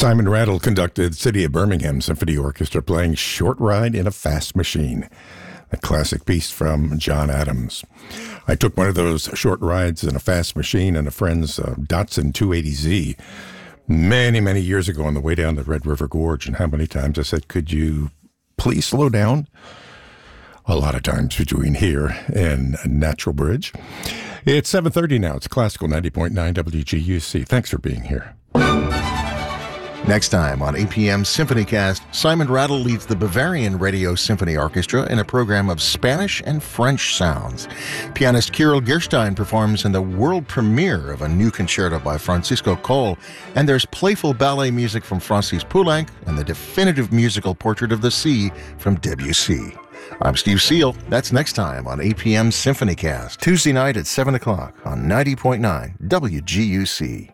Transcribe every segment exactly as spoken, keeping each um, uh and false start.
Simon Rattle conducted City of Birmingham Symphony Orchestra playing Short Ride in a Fast Machine, a classic piece from John Adams. I took one of those short rides in a fast machine in a friend's uh, Datsun two eighty Z many, many years ago on the way down the Red River Gorge, and how many times I said, could you please slow down? A lot of times between here and Natural Bridge. It's seven thirty now. It's Classical ninety point nine W G U C. Thanks for being here. Next time on A P M SymphonyCast, Simon Rattle leads the Bavarian Radio Symphony Orchestra in a program of Spanish and French sounds. Pianist Kirill Gerstein performs in the world premiere of a new concerto by Francisco Coll, and there's playful ballet music from Francis Poulenc and the definitive musical Portrait of the Sea from Debussy. I'm Steve Seal. That's next time on A P M SymphonyCast, Tuesday night at seven o'clock on ninety point nine W G U C.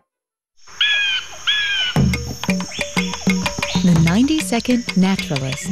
The ninety-second Naturalist.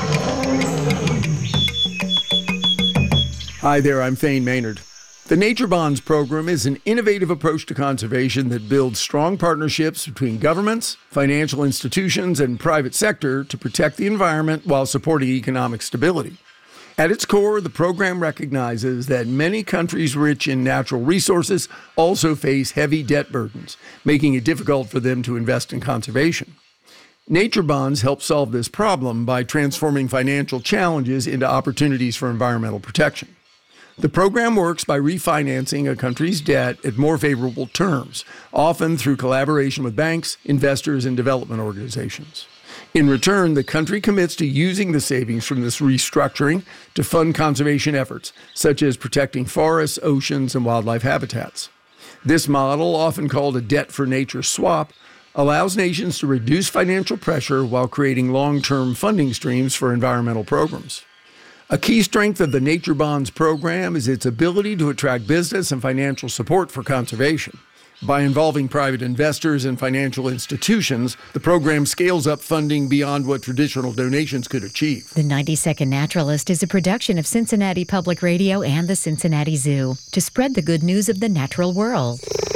Hi there, I'm Thane Maynard. The Nature Bonds program is an innovative approach to conservation that builds strong partnerships between governments, financial institutions, and private sector to protect the environment while supporting economic stability. At its core, the program recognizes that many countries rich in natural resources also face heavy debt burdens, making it difficult for them to invest in conservation. Nature Bonds help solve this problem by transforming financial challenges into opportunities for environmental protection. The program works by refinancing a country's debt at more favorable terms, often through collaboration with banks, investors, and development organizations. In return, the country commits to using the savings from this restructuring to fund conservation efforts, such as protecting forests, oceans, and wildlife habitats. This model, often called a debt-for-nature swap, allows nations to reduce financial pressure while creating long-term funding streams for environmental programs. A key strength of the Nature Bonds program is its ability to attract business and financial support for conservation. By involving private investors and financial institutions, the program scales up funding beyond what traditional donations could achieve. The ninety-second Naturalist is a production of Cincinnati Public Radio and the Cincinnati Zoo to spread the good news of the natural world.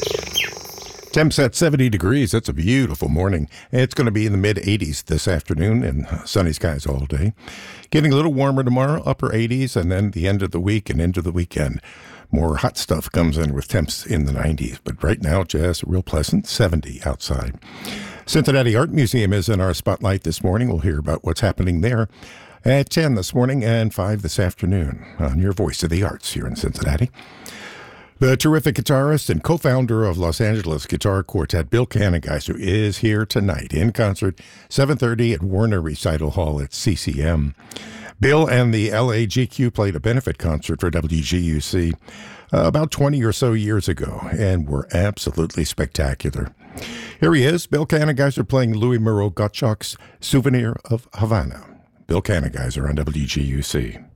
Temps at seventy degrees. That's a beautiful morning. It's going to be in the mid eighties this afternoon and sunny skies all day. Getting a little warmer tomorrow, upper eighties, and then the end of the week and into the weekend. More hot stuff comes in with temps in the nineties. But right now, just real pleasant, seventy outside. Cincinnati Art Museum is in our spotlight this morning. We'll hear about what's happening there at ten this morning and five this afternoon on your Voice of the Arts here in Cincinnati. The terrific guitarist and co-founder of Los Angeles guitar quartet, Bill Kanengeiser, is here tonight in concert, seven thirty at Warner Recital Hall at C C M. Bill and the L A G Q played a benefit concert for W G U C uh, about twenty or so years ago and were absolutely spectacular. Here he is, Bill Kanengeiser, playing Louis Moreau Gottschalk's Souvenir of Havana. Bill Kanengeiser on W G U C.